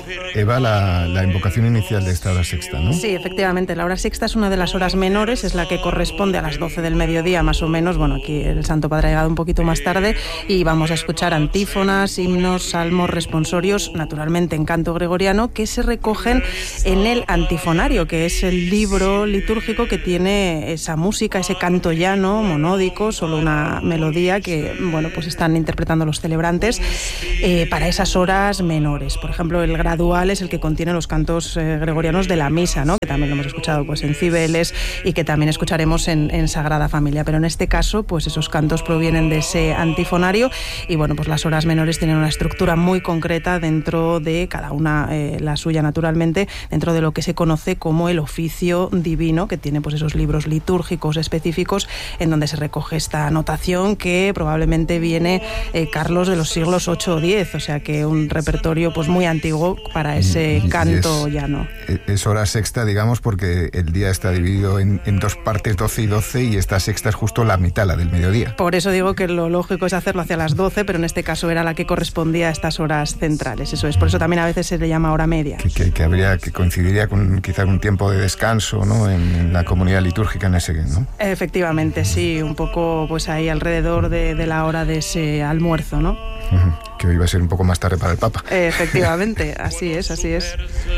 Eva, la invocación inicial de esta hora sexta, ¿no? Sí, efectivamente, la hora sexta es una de las horas menores, es la que corresponde a las 12 del mediodía más o menos. Bueno, aquí el Santo Padre ha llegado un poquito más tarde y vamos a escuchar antífonas, himnos, salmos, responsorios, naturalmente en canto gregoriano, que se recogen en el antifonario, que es el libro litúrgico que tiene esa música, ese canto llano, monódico, solo una melodía que, bueno, pues están interpretando los celebrantes para esas horas menores. Por ejemplo, el gradual es el que contiene los cantos gregorianos de la misa, ¿no? Que también lo hemos escuchado pues en Cibeles y que también escucharemos en Sagrada Familia. Pero en este caso, pues esos cantos provienen de ese antifonario y, bueno, pues las horas menores tienen una estructura muy concreta dentro de cada una, la suya naturalmente, dentro de lo que se conoce como el oficio divino, que tiene pues esos libros litúrgicos específicos en donde se recoge esta notación que probablemente viene, Carlos, de los siglos 8 o 10, o sea que un repertorio pues muy antiguo para ese canto llano. Es hora sexta, digamos, porque el día está dividido en dos partes, 12 y 12, y esta sexta es justo la mitad, la del mediodía. Por eso digo que lo lógico es hacerlo hacia las 12, pero en este caso era la que correspondía a estas horas centrales, eso es. Por eso también a veces se le llama hora media. Que coincidiría con quizá un tiempo de descanso, ¿no? En la comunidad litúrgica en ese, ¿no? Efectivamente, sí, un poco pues ahí alrededor de la hora de ese almuerzo, ¿no? Que hoy va a ser un poco más tarde para el Papa. Efectivamente, así es, así es.